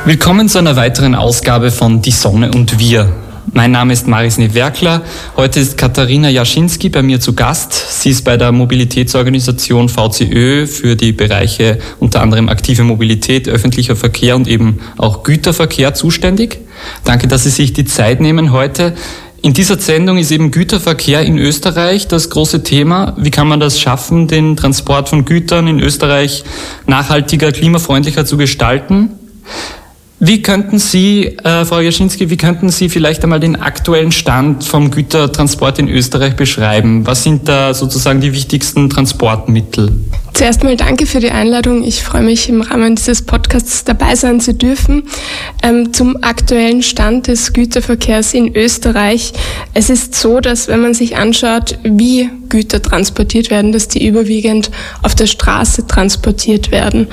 Willkommen zu einer weiteren Ausgabe von Die Sonne und wir. Mein Name ist Maris Newerkler. Heute ist Katharina Jaschinski bei mir zu Gast. Sie ist bei der Mobilitätsorganisation VCÖ für die Bereiche unter anderem aktive Mobilität, öffentlicher Verkehr und eben auch Güterverkehr zuständig. Danke, dass Sie sich die Zeit nehmen heute. In dieser Sendung ist eben Güterverkehr in Österreich das große Thema. Wie kann man das schaffen, den Transport von Gütern in Österreich nachhaltiger, klimafreundlicher zu gestalten? Wie könnten Sie, Frau Jaschinski, vielleicht einmal den aktuellen Stand vom Gütertransport in Österreich beschreiben? Was sind da sozusagen die wichtigsten Transportmittel? Zuerst mal danke für die Einladung. Ich freue mich, im Rahmen dieses Podcasts dabei sein zu dürfen. Zum aktuellen Stand des Güterverkehrs in Österreich. Es ist so, dass wenn man sich anschaut, wie Güter transportiert werden, dass die überwiegend auf der Straße transportiert werden.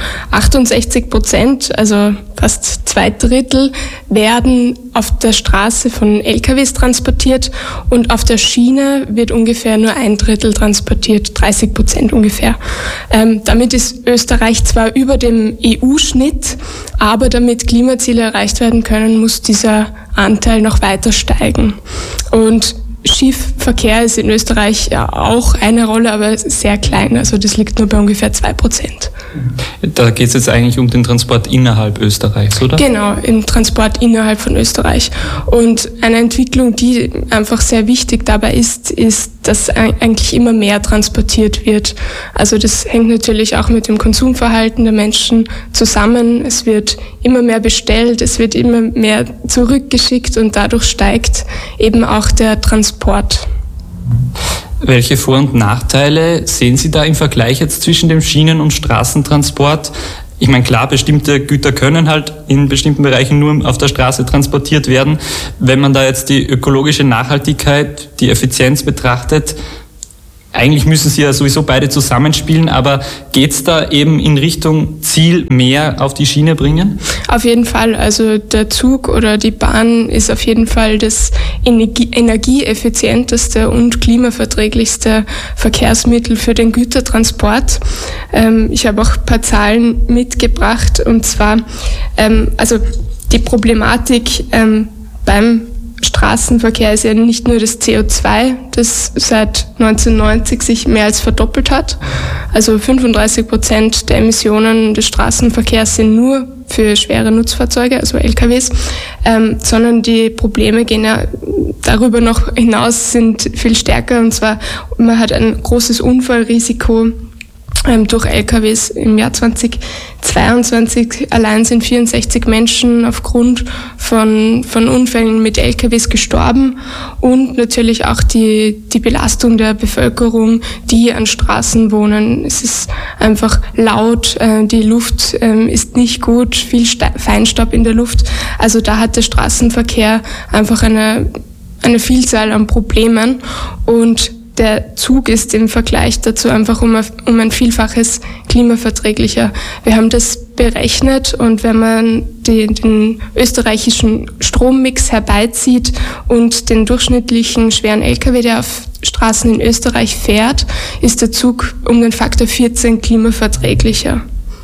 68%, also fast 2/3, werden auf der Straße von LKWs transportiert und auf der Schiene wird ungefähr nur 1/3 transportiert, 30% ungefähr. Damit ist Österreich zwar über dem EU-Schnitt, aber damit Klimaziele erreicht werden können, muss dieser Anteil noch weiter steigen. Und Schiffverkehr ist in Österreich ja auch eine Rolle, aber sehr klein. Also das liegt nur bei ungefähr 2%. Da geht es jetzt eigentlich um den Transport innerhalb Österreichs, oder? Genau, im Transport innerhalb von Österreich. Und eine Entwicklung, die einfach sehr wichtig dabei ist, dass eigentlich immer mehr transportiert wird. Also das hängt natürlich auch mit dem Konsumverhalten der Menschen zusammen. Es wird immer mehr bestellt, es wird immer mehr zurückgeschickt und dadurch steigt eben auch der Transport. Welche Vor- und Nachteile sehen Sie da im Vergleich jetzt zwischen dem Schienen- und Straßentransport? Ich meine, klar, bestimmte Güter können halt in bestimmten Bereichen nur auf der Straße transportiert werden. Wenn man da jetzt die ökologische Nachhaltigkeit, die Effizienz betrachtet, eigentlich müssen sie ja sowieso beide zusammenspielen, aber geht's da eben in Richtung Ziel mehr auf die Schiene bringen? Auf jeden Fall. Also der Zug oder die Bahn ist auf jeden Fall das energieeffizienteste und klimaverträglichste Verkehrsmittel für den Gütertransport. Ich habe auch ein paar Zahlen mitgebracht, und zwar also die Problematik beim Straßenverkehr ist ja nicht nur das CO2, das seit 1990 sich mehr als verdoppelt hat. Also 35% der Emissionen des Straßenverkehrs sind nur für schwere Nutzfahrzeuge, also LKWs, sondern die Probleme gehen ja darüber noch hinaus, sind viel stärker. Und zwar, man hat ein großes Unfallrisiko durch LKWs. Im Jahr 2022 allein sind 64 Menschen aufgrund von Unfällen mit LKWs gestorben, und natürlich auch die Belastung der Bevölkerung, die an Straßen wohnen. Es ist einfach laut, die Luft ist nicht gut, viel Feinstaub in der Luft. Also da hat der Straßenverkehr einfach eine Vielzahl an Problemen, und der Zug ist im Vergleich dazu einfach um ein Vielfaches klimaverträglicher. Wir haben das berechnet, und wenn man den österreichischen Strommix herbeizieht und den durchschnittlichen schweren LKW, der auf Straßen in Österreich fährt, ist der Zug um den Faktor 14 klimaverträglicher.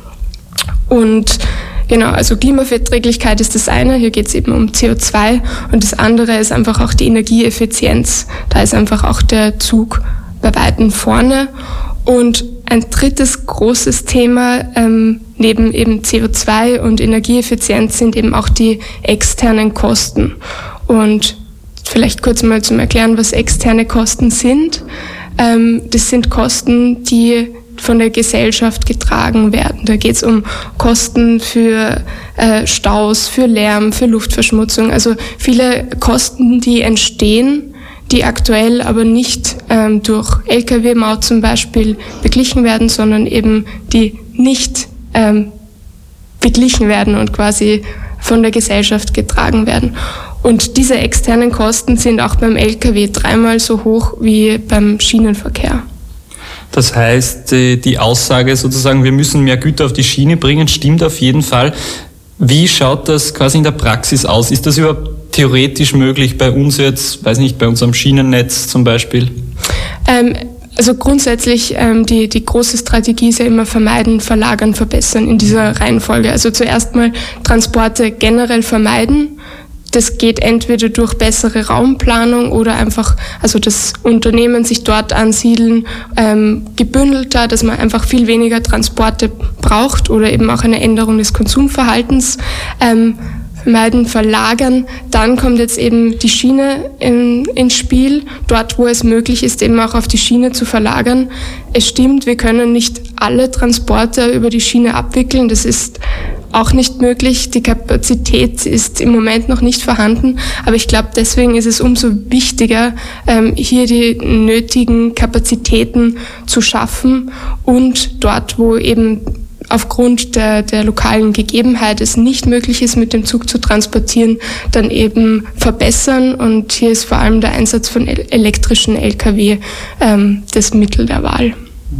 Und genau, also Klimaverträglichkeit ist das eine, hier geht es eben um CO2, und das andere ist einfach auch die Energieeffizienz. Da ist einfach auch der Zug bei Weitem vorne. Und ein drittes großes Thema neben eben CO2 und Energieeffizienz sind eben auch die externen Kosten. Und vielleicht kurz mal zum Erklären, was externe Kosten sind. Das sind Kosten, die von der Gesellschaft getragen werden. Da geht es um Kosten für Staus, für Lärm, für Luftverschmutzung. Also viele Kosten, die entstehen, die aktuell aber nicht durch Lkw-Maut zum Beispiel beglichen werden, sondern eben die nicht beglichen werden und quasi von der Gesellschaft getragen werden. Und diese externen Kosten sind auch beim Lkw 3-mal so hoch wie beim Schienenverkehr. Das heißt, die Aussage sozusagen, wir müssen mehr Güter auf die Schiene bringen, stimmt auf jeden Fall. Wie schaut das quasi in der Praxis aus? Ist das überhaupt theoretisch möglich bei uns jetzt, weiß nicht, bei unserem Schienennetz zum Beispiel? Also grundsätzlich die große Strategie ist ja immer vermeiden, verlagern, verbessern in dieser Reihenfolge. Also zuerst mal Transporte generell vermeiden. Das geht entweder durch bessere Raumplanung oder einfach, also das Unternehmen sich dort ansiedeln, gebündelter, dass man einfach viel weniger Transporte braucht oder eben auch eine Änderung des Konsumverhaltens. Vermeiden, verlagern. Dann kommt jetzt eben die Schiene ins Spiel, dort wo es möglich ist, eben auch auf die Schiene zu verlagern. Es stimmt, wir können nicht alle Transporte über die Schiene abwickeln, das ist auch nicht möglich. Die Kapazität ist im Moment noch nicht vorhanden, aber ich glaube, deswegen ist es umso wichtiger, hier die nötigen Kapazitäten zu schaffen und dort, wo eben aufgrund der lokalen Gegebenheit es nicht möglich ist, mit dem Zug zu transportieren, dann eben verbessern. Und hier ist vor allem der Einsatz von elektrischen Lkw das Mittel der Wahl.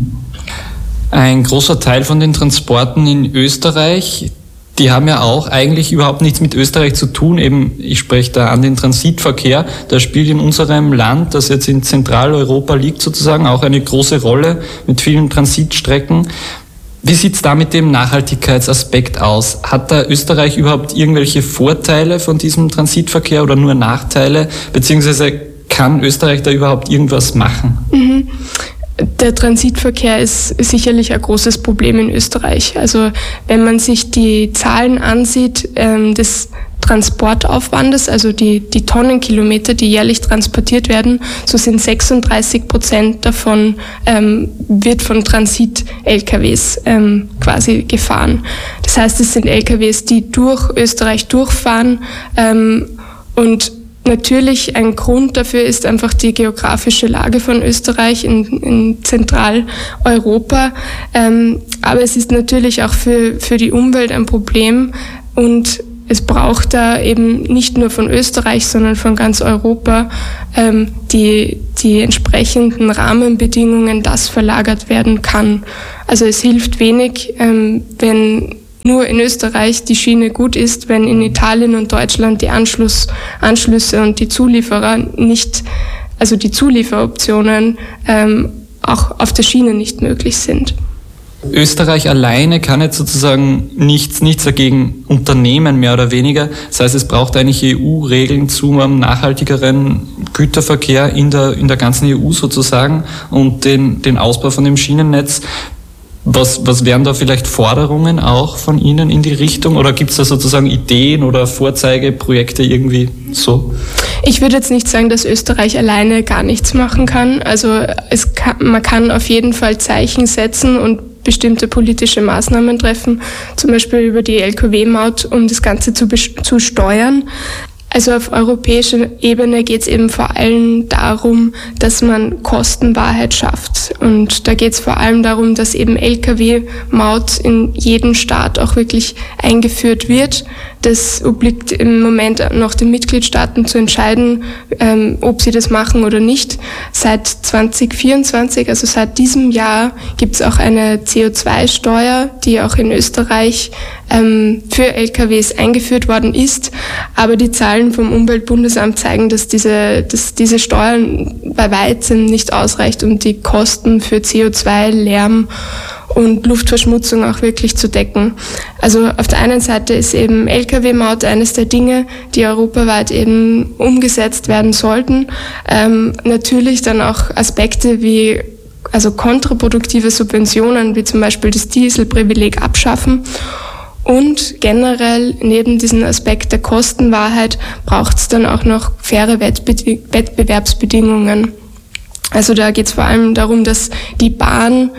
Ein großer Teil von den Transporten in Österreich, die haben ja auch eigentlich überhaupt nichts mit Österreich zu tun. Eben, ich spreche da an den Transitverkehr. Der spielt in unserem Land, das jetzt in Zentraleuropa liegt sozusagen, auch eine große Rolle mit vielen Transitstrecken. Wie sieht's da mit dem Nachhaltigkeitsaspekt aus? Hat da Österreich überhaupt irgendwelche Vorteile von diesem Transitverkehr oder nur Nachteile? Beziehungsweise kann Österreich da überhaupt irgendwas machen? Der Transitverkehr ist sicherlich ein großes Problem in Österreich. Also wenn man sich die Zahlen ansieht des Transportaufwandes, also die Tonnenkilometer, die jährlich transportiert werden, so sind 36% davon wird von Transit-LKWs quasi gefahren. Das heißt, es sind LKWs, die durch Österreich durchfahren und natürlich ein Grund dafür ist einfach die geografische Lage von Österreich in Zentraleuropa. Aber es ist natürlich auch für die Umwelt ein Problem und es braucht da eben nicht nur von Österreich, sondern von ganz Europa die entsprechenden Rahmenbedingungen, dass verlagert werden kann. Also es hilft wenig, wenn nur in Österreich die Schiene gut ist, wenn in Italien und Deutschland die Anschlüsse und die Zulieferer nicht, also die Zulieferoptionen auch auf der Schiene nicht möglich sind. Österreich alleine kann jetzt sozusagen nichts dagegen unternehmen, mehr oder weniger. Das heißt, es braucht eigentlich EU-Regeln zu einem nachhaltigeren Güterverkehr in der ganzen EU sozusagen und den Ausbau von dem Schienennetz. Was wären da vielleicht Forderungen auch von Ihnen in die Richtung oder gibt es da sozusagen Ideen oder Vorzeigeprojekte irgendwie so? Ich würde jetzt nicht sagen, dass Österreich alleine gar nichts machen kann. Also man kann auf jeden Fall Zeichen setzen und bestimmte politische Maßnahmen treffen, zum Beispiel über die Lkw-Maut, um das Ganze zu steuern. Also auf europäischer Ebene geht es eben vor allem darum, dass man Kostenwahrheit schafft. Und da geht es vor allem darum, dass eben Lkw-Maut in jedem Staat auch wirklich eingeführt wird. Das obliegt im Moment noch den Mitgliedstaaten zu entscheiden, ob sie das machen oder nicht. Seit 2024, also seit diesem Jahr, gibt es auch eine CO2-Steuer, die auch in Österreich für LKWs eingeführt worden ist. Aber die Zahlen vom Umweltbundesamt zeigen, dass diese Steuern bei weitem nicht ausreicht, um die Kosten für CO2, Lärm und Luftverschmutzung auch wirklich zu decken. Also auf der einen Seite ist eben Lkw-Maut eines der Dinge, die europaweit eben umgesetzt werden sollten. Natürlich dann auch Aspekte wie also kontraproduktive Subventionen, wie zum Beispiel das Dieselprivileg abschaffen. Und generell neben diesem Aspekt der Kostenwahrheit braucht es dann auch noch faire Wettbewerbsbedingungen. Also da geht es vor allem darum, dass die Bahn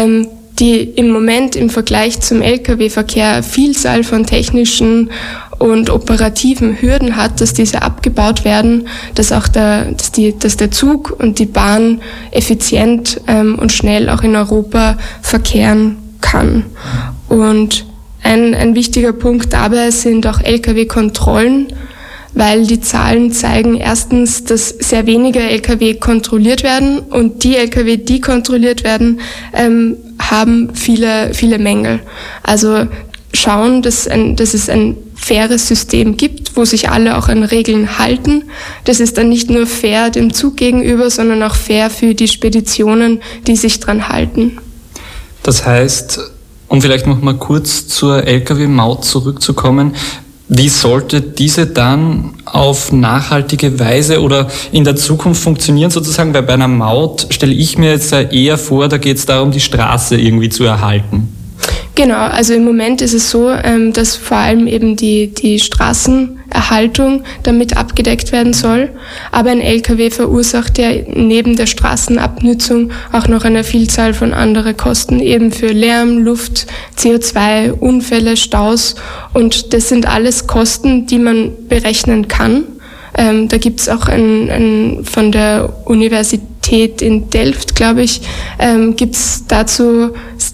die im Moment im Vergleich zum Lkw-Verkehr Vielzahl von technischen und operativen Hürden hat, dass diese abgebaut werden, dass auch dass der Zug und die Bahn effizient und schnell auch in Europa verkehren kann. Und ein wichtiger Punkt dabei sind auch Lkw-Kontrollen, weil die Zahlen zeigen erstens, dass sehr wenige Lkw kontrolliert werden und die Lkw, die kontrolliert werden, haben viele Mängel. Also schauen, dass es ein faires System gibt, wo sich alle auch an Regeln halten. Das ist dann nicht nur fair dem Zug gegenüber, sondern auch fair für die Speditionen, die sich dran halten. Das heißt, um vielleicht noch mal kurz zur Lkw-Maut zurückzukommen, wie sollte diese dann auf nachhaltige Weise oder in der Zukunft funktionieren sozusagen? Weil bei einer Maut stelle ich mir jetzt eher vor, da geht es darum, die Straße irgendwie zu erhalten. Genau, also im Moment ist es so, dass vor allem eben die Straßenerhaltung damit abgedeckt werden soll. Aber ein LKW verursacht ja neben der Straßenabnutzung auch noch eine Vielzahl von anderen Kosten, eben für Lärm, Luft, CO2, Unfälle, Staus. Und das sind alles Kosten, die man berechnen kann. Da gibt es auch von der Universität in Delft, glaube ich, gibt es dazu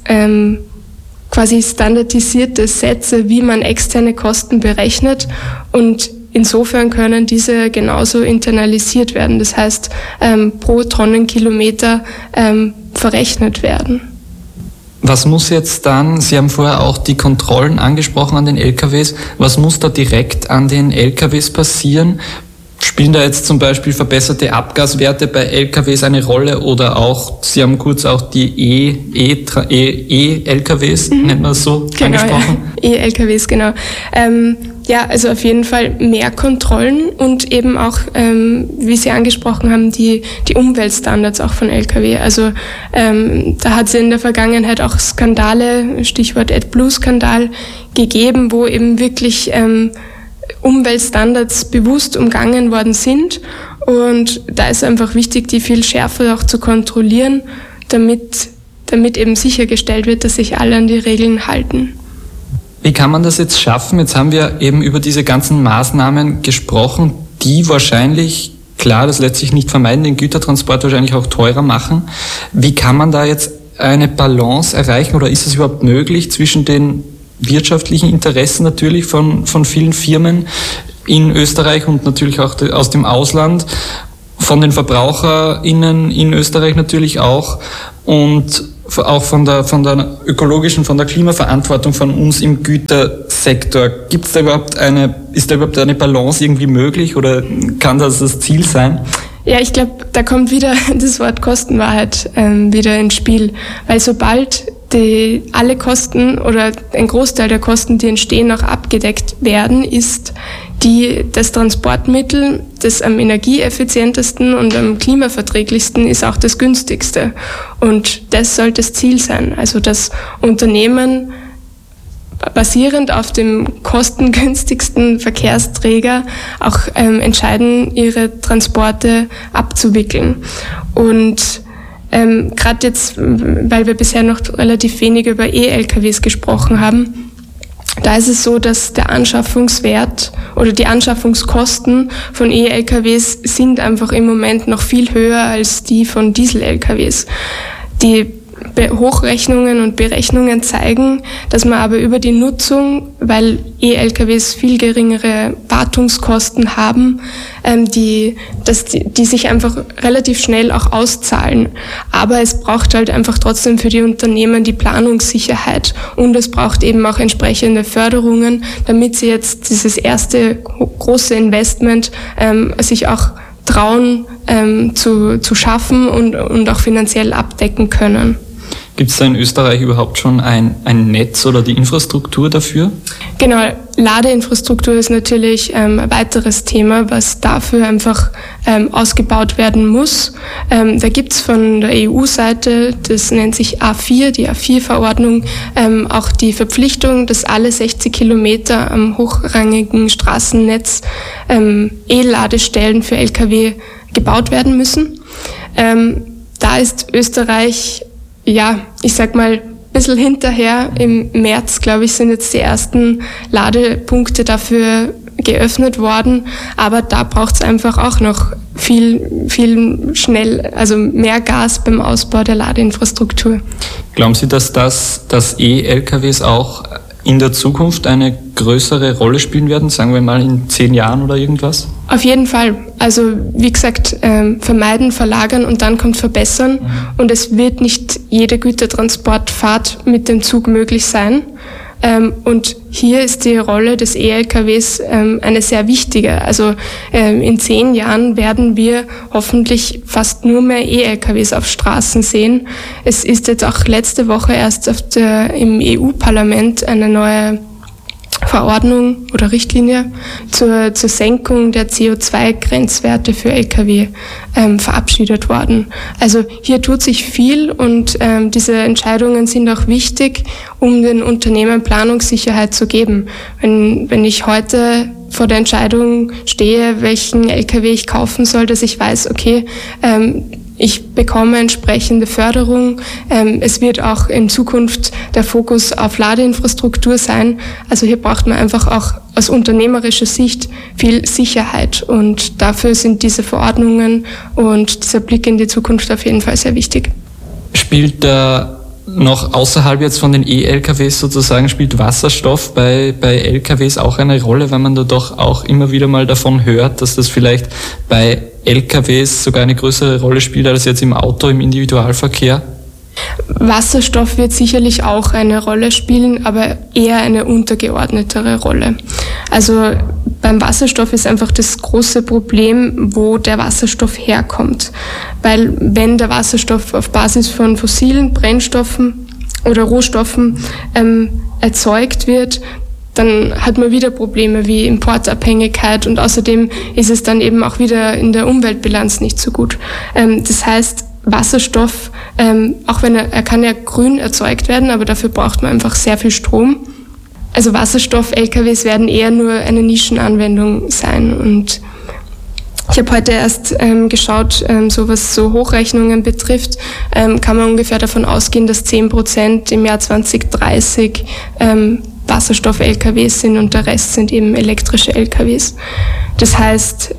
quasi standardisierte Sätze, wie man externe Kosten berechnet, und insofern können diese genauso internalisiert werden. Das heißt, pro Tonnenkilometer verrechnet werden. Was muss jetzt dann, Sie haben vorher auch die Kontrollen angesprochen an den LKWs, was muss da direkt an den LKWs passieren? Spielen da jetzt zum Beispiel verbesserte Abgaswerte bei LKWs eine Rolle oder auch, Sie haben kurz auch die E-LKWs, nennt man das so, genau, angesprochen? Ja. E-LKWs, genau. Ja, also auf jeden Fall mehr Kontrollen und eben auch, wie Sie angesprochen haben, die Umweltstandards auch von LKW. Also da hat es in der Vergangenheit auch Skandale, Stichwort AdBlue-Skandal, gegeben, wo eben wirklich Umweltstandards bewusst umgangen worden sind, und da ist einfach wichtig, die viel schärfer auch zu kontrollieren, damit eben sichergestellt wird, dass sich alle an die Regeln halten. Wie kann man das jetzt schaffen? Jetzt haben wir eben über diese ganzen Maßnahmen gesprochen, die wahrscheinlich, klar, das lässt sich nicht vermeiden, den Gütertransport wahrscheinlich auch teurer machen. Wie kann man da jetzt eine Balance erreichen, oder ist es überhaupt möglich zwischen den wirtschaftlichen Interessen natürlich von vielen Firmen in Österreich und natürlich auch aus dem Ausland, von den VerbraucherInnen in Österreich natürlich auch, und auch von der ökologischen, von der Klimaverantwortung von uns im Gütersektor. Ist da überhaupt eine Balance irgendwie möglich, oder kann das Ziel sein? Ja, ich glaube, da kommt wieder das Wort Kostenwahrheit wieder ins Spiel, weil sobald alle Kosten oder ein Großteil der Kosten, die entstehen, auch abgedeckt werden, ist das Transportmittel, das am energieeffizientesten und am klimaverträglichsten ist, auch das günstigste. Und das sollte das Ziel sein. Also dass Unternehmen basierend auf dem kostengünstigsten Verkehrsträger auch entscheiden, ihre Transporte abzuwickeln. Und gerade jetzt, weil wir bisher noch relativ wenig über E-LKWs gesprochen haben, da ist es so, dass der Anschaffungswert oder die Anschaffungskosten von E-LKWs sind einfach im Moment noch viel höher als die von Diesel-LKWs. Die Hochrechnungen und Berechnungen zeigen, dass man aber über die Nutzung, weil E-LKWs viel geringere Wartungskosten haben, die sich einfach relativ schnell auch auszahlen. Aber es braucht halt einfach trotzdem für die Unternehmen die Planungssicherheit, und es braucht eben auch entsprechende Förderungen, damit sie jetzt dieses erste große Investment sich auch trauen zu schaffen und auch finanziell abdecken können. Gibt es da in Österreich überhaupt schon ein Netz oder die Infrastruktur dafür? Genau, Ladeinfrastruktur ist natürlich ein weiteres Thema, was dafür einfach ausgebaut werden muss. Da gibt es von der EU-Seite, das nennt sich A4, die A4-Verordnung, auch die Verpflichtung, dass alle 60 Kilometer am hochrangigen Straßennetz E-Ladestellen für Lkw gebaut werden müssen. Da ist Österreich, ja, ich sag mal, ein bisschen hinterher. Im März, glaube ich, sind jetzt die ersten Ladepunkte dafür geöffnet worden. Aber da braucht es einfach auch noch viel mehr Gas beim Ausbau der Ladeinfrastruktur. Glauben Sie, dass E-LKWs auch in der Zukunft eine größere Rolle spielen werden, sagen wir mal in 10 Jahren oder irgendwas? Auf jeden Fall. Also wie gesagt, vermeiden, verlagern und dann kommt verbessern. Und es wird nicht jede Gütertransportfahrt mit dem Zug möglich sein. Und hier ist die Rolle des E-LKWs eine sehr wichtige. Also in 10 Jahren werden wir hoffentlich fast nur mehr E-LKWs auf Straßen sehen. Es ist jetzt auch letzte Woche erst im EU-Parlament eine neue Verordnung oder Richtlinie zur Senkung der CO2-Grenzwerte für Lkw verabschiedet worden. Also hier tut sich viel und diese Entscheidungen sind auch wichtig, um den Unternehmen Planungssicherheit zu geben. Wenn ich heute vor der Entscheidung stehe, welchen Lkw ich kaufen soll, dass ich weiß, okay, ich bekomme entsprechende Förderung. Es wird auch in Zukunft der Fokus auf Ladeinfrastruktur sein. Also hier braucht man einfach auch aus unternehmerischer Sicht viel Sicherheit. Und dafür sind diese Verordnungen und dieser Blick in die Zukunft auf jeden Fall sehr wichtig. Spielt da noch außerhalb jetzt von den E-LKWs sozusagen, spielt Wasserstoff bei LKWs auch eine Rolle, weil man da doch auch immer wieder mal davon hört, dass das vielleicht bei LKWs sogar eine größere Rolle spielt als jetzt im Auto, im Individualverkehr? Wasserstoff wird sicherlich auch eine Rolle spielen, aber eher eine untergeordnetere Rolle. Also beim Wasserstoff ist einfach das große Problem, wo der Wasserstoff herkommt. Weil wenn der Wasserstoff auf Basis von fossilen Brennstoffen oder Rohstoffen erzeugt wird, dann hat man wieder Probleme wie Importabhängigkeit und außerdem ist es dann eben auch wieder in der Umweltbilanz nicht so gut. Das heißt, Wasserstoff, auch wenn er kann ja grün erzeugt werden, aber dafür braucht man einfach sehr viel Strom. Also Wasserstoff-LKWs werden eher nur eine Nischenanwendung sein. Und ich habe heute erst geschaut, so was so Hochrechnungen betrifft, kann man ungefähr davon ausgehen, dass 10% im Jahr 2030 Wasserstoff-LKWs sind und der Rest sind eben elektrische LKWs. Das heißt,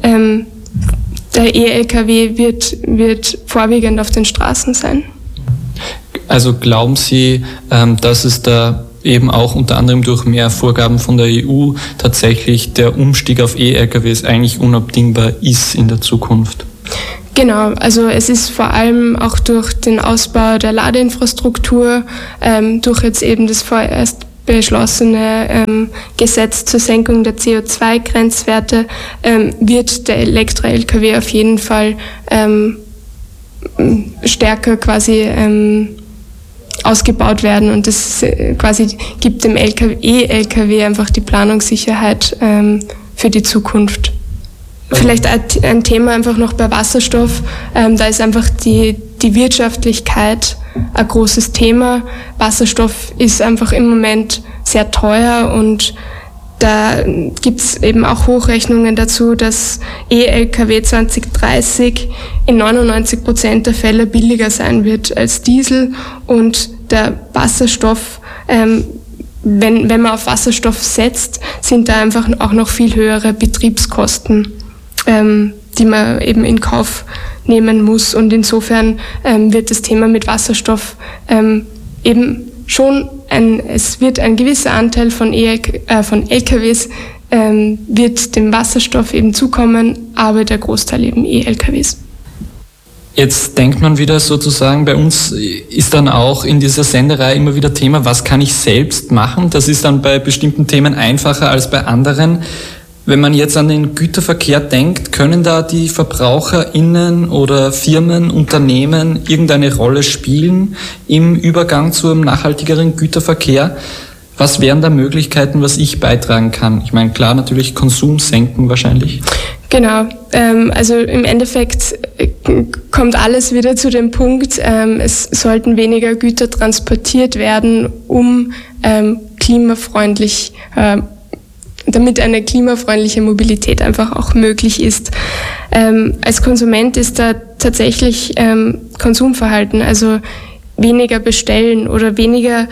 der E-LKW wird vorwiegend auf den Straßen sein. Also glauben Sie, dass es da eben auch unter anderem durch mehr Vorgaben von der EU tatsächlich der Umstieg auf E-LKWs eigentlich unabdingbar ist in der Zukunft? Genau, also es ist vor allem auch durch den Ausbau der Ladeinfrastruktur, durch jetzt eben das vorerst beschlossene Gesetz zur Senkung der CO2-Grenzwerte, wird der Elektro-LKW auf jeden Fall stärker quasi ausgebaut werden und das quasi gibt dem E-LKW einfach die Planungssicherheit für die Zukunft. Vielleicht ein Thema einfach noch bei Wasserstoff, da ist einfach die Wirtschaftlichkeit ein großes Thema. Wasserstoff ist einfach im Moment sehr teuer und da gibt's eben auch Hochrechnungen dazu, dass E-LKW 2030 in 99% der Fälle billiger sein wird als Diesel und der Wasserstoff, wenn man auf Wasserstoff setzt, sind da einfach auch noch viel höhere Betriebskosten, die man eben in Kauf nehmen muss. Und insofern wird das Thema mit Wasserstoff eben schon es wird ein gewisser Anteil von LKWs wird dem Wasserstoff eben zukommen, aber der Großteil eben E-LKWs. Jetzt denkt man wieder sozusagen, bei uns ist dann auch in dieser Sendereihe immer wieder Thema, was kann ich selbst machen? Das ist dann bei bestimmten Themen einfacher als bei anderen. Wenn man jetzt an den Güterverkehr denkt, können da die VerbraucherInnen oder Firmen, Unternehmen irgendeine Rolle spielen im Übergang zu einem nachhaltigeren Güterverkehr? Was wären da Möglichkeiten, was ich beitragen kann? Ich meine, klar, natürlich Konsum senken wahrscheinlich. Genau, also im Endeffekt kommt alles wieder zu dem Punkt, es sollten weniger Güter transportiert werden, damit eine klimafreundliche Mobilität einfach auch möglich ist. Als Konsument ist da tatsächlich Konsumverhalten, also weniger bestellen oder weniger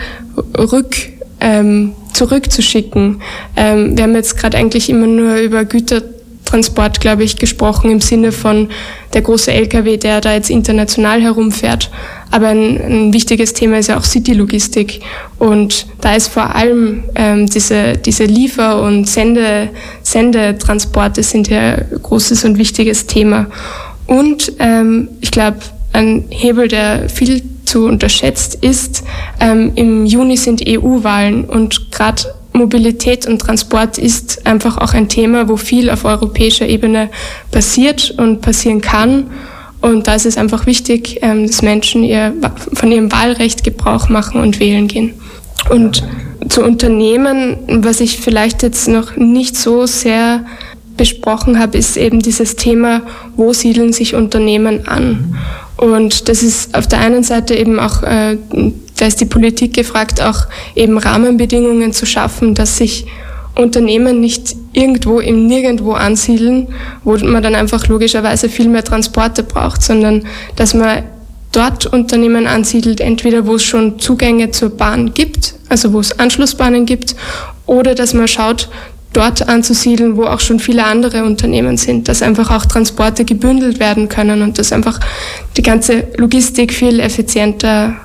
zurückzuschicken. Wir haben jetzt gerade eigentlich immer nur über Gütertransport, glaube ich, gesprochen im Sinne von der große LKW, der da jetzt international herumfährt. Aber ein wichtiges Thema ist ja auch City-Logistik. Und da ist vor allem diese Liefer- und Sendetransporte sind ja ein großes und wichtiges Thema. Und ich glaube, ein Hebel, der viel zu unterschätzt ist, im Juni sind EU-Wahlen und gerade Mobilität und Transport ist einfach auch ein Thema, wo viel auf europäischer Ebene passiert und passieren kann. Und da ist es einfach wichtig, dass Menschen von ihrem Wahlrecht Gebrauch machen und wählen gehen. Und zu Unternehmen, was ich vielleicht jetzt noch nicht so sehr besprochen habe, ist eben dieses Thema, wo siedeln sich Unternehmen an? Und das ist auf der einen Seite eben auch, da ist die Politik gefragt, auch eben Rahmenbedingungen zu schaffen, dass sich Unternehmen nicht irgendwo im Nirgendwo ansiedeln, wo man dann einfach logischerweise viel mehr Transporte braucht, sondern dass man dort Unternehmen ansiedelt, entweder wo es schon Zugänge zur Bahn gibt, also wo es Anschlussbahnen gibt, oder dass man schaut, dort anzusiedeln, wo auch schon viele andere Unternehmen sind, dass einfach auch Transporte gebündelt werden können und dass einfach die ganze Logistik viel effizienter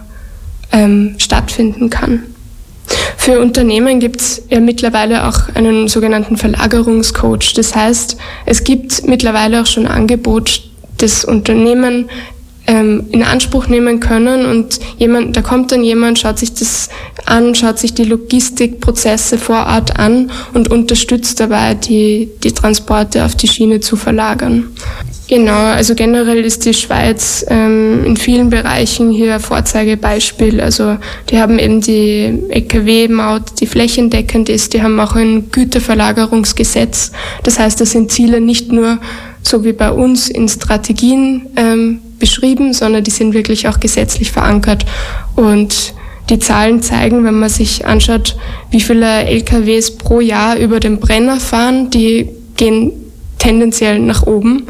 stattfinden kann. Für Unternehmen gibt es ja mittlerweile auch einen sogenannten Verlagerungscoach. Das heißt, es gibt mittlerweile auch schon ein Angebot, das Unternehmen in Anspruch nehmen können und da kommt dann jemand, schaut sich das an, schaut sich die Logistikprozesse vor Ort an und unterstützt dabei, die Transporte auf die Schiene zu verlagern. Genau, also generell ist die Schweiz in vielen Bereichen hier ein Vorzeigebeispiel. Also die haben eben die LKW-Maut, die flächendeckend ist, die haben auch ein Güterverlagerungsgesetz. Das heißt, das sind Ziele nicht nur so wie bei uns in Strategien beschrieben, sondern die sind wirklich auch gesetzlich verankert. Und die Zahlen zeigen, wenn man sich anschaut, wie viele LKWs pro Jahr über den Brenner fahren, die gehen tendenziell nach oben.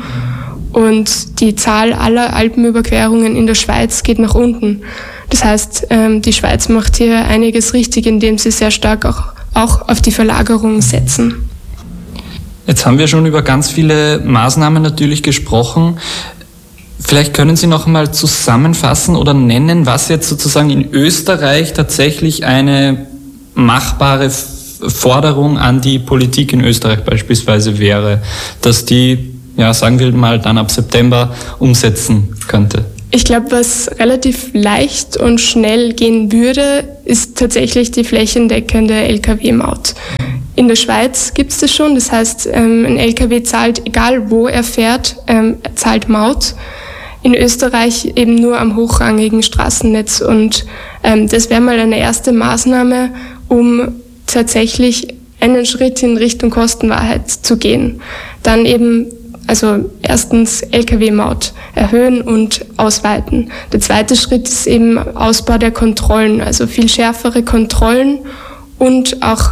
Und die Zahl aller Alpenüberquerungen in der Schweiz geht nach unten. Das heißt, die Schweiz macht hier einiges richtig, indem sie sehr stark auch auf die Verlagerung setzen. Jetzt haben wir schon über ganz viele Maßnahmen natürlich gesprochen. Vielleicht können Sie noch einmal zusammenfassen oder nennen, was jetzt sozusagen in Österreich tatsächlich eine machbare Forderung an die Politik in Österreich beispielsweise wäre, dass die, ja, sagen wir mal, dann ab September umsetzen könnte. Ich glaube, was relativ leicht und schnell gehen würde, ist tatsächlich die flächendeckende Lkw-Maut. In der Schweiz gibt es das schon, das heißt, ein Lkw zahlt, egal wo er fährt, zahlt Maut. In Österreich eben nur am hochrangigen Straßennetz und das wäre mal eine erste Maßnahme, um tatsächlich einen Schritt in Richtung Kostenwahrheit zu gehen. Dann eben, also erstens Lkw-Maut erhöhen und ausweiten. Der zweite Schritt ist eben Ausbau der Kontrollen, also viel schärfere Kontrollen und auch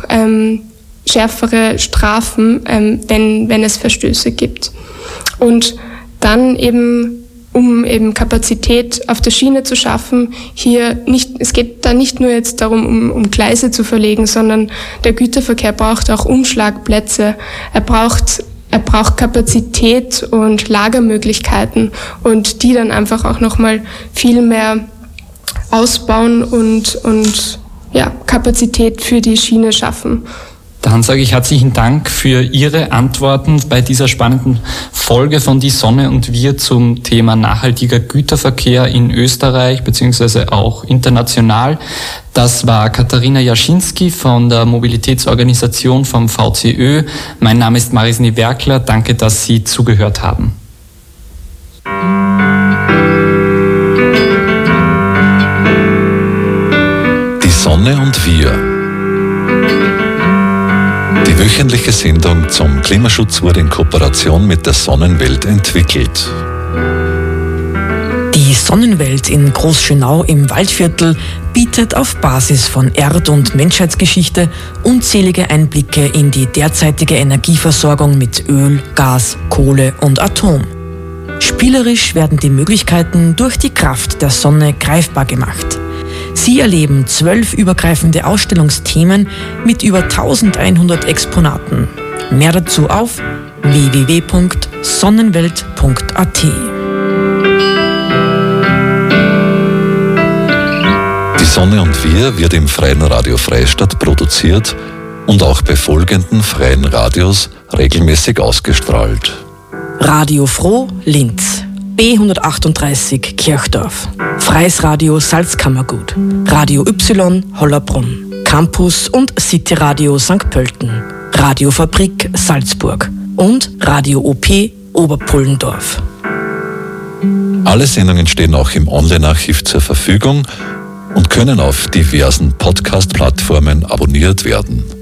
schärfere Strafen, wenn es Verstöße gibt. Und dann eben, um eben Kapazität auf der Schiene zu schaffen, es geht da nicht nur jetzt darum, um Gleise zu verlegen, sondern der Güterverkehr braucht auch Umschlagplätze. Er braucht Kapazität und Lagermöglichkeiten und die dann einfach auch nochmal viel mehr ausbauen und Kapazität für die Schiene schaffen. Dann sage ich herzlichen Dank für Ihre Antworten bei dieser spannenden Folge von Die Sonne und wir zum Thema nachhaltiger Güterverkehr in Österreich bzw. auch international. Das war Katharina Jaschinski von der Mobilitätsorganisation vom VCÖ. Mein Name ist Marisne Werkler. Danke, dass Sie zugehört haben. Die Sonne und wir. Die wöchentliche Sendung zum Klimaschutz wurde in Kooperation mit der Sonnenwelt entwickelt. Die Sonnenwelt in Großschönau im Waldviertel bietet auf Basis von Erd- und Menschheitsgeschichte unzählige Einblicke in die derzeitige Energieversorgung mit Öl, Gas, Kohle und Atom. Spielerisch werden die Möglichkeiten durch die Kraft der Sonne greifbar gemacht. Sie erleben 12 übergreifende Ausstellungsthemen mit über 1100 Exponaten. Mehr dazu auf www.sonnenwelt.at. Die Sonne und wir wird im Freien Radio Freistadt produziert und auch bei folgenden freien Radios regelmäßig ausgestrahlt. Radio Froh, Linz. B138 Kirchdorf, Freies Radio Salzkammergut, Radio Y Hollerbrunn, Campus und City Radio St. Pölten, Radiofabrik Salzburg und Radio OP Oberpullendorf. Alle Sendungen stehen auch im Online-Archiv zur Verfügung und können auf diversen Podcast-Plattformen abonniert werden.